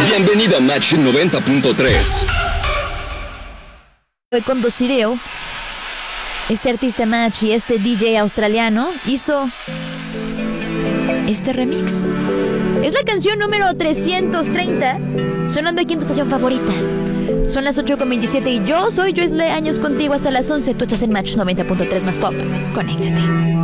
Bienvenido a Match 90.3. Con Dosireo, este artista Match y este DJ australiano hizo este remix. Es la canción número 330, sonando aquí en tu estación favorita. Son las 8:27 y yo soy Joyce Años contigo hasta las 11. Tú estás en Match 90.3 más pop. Conéctate.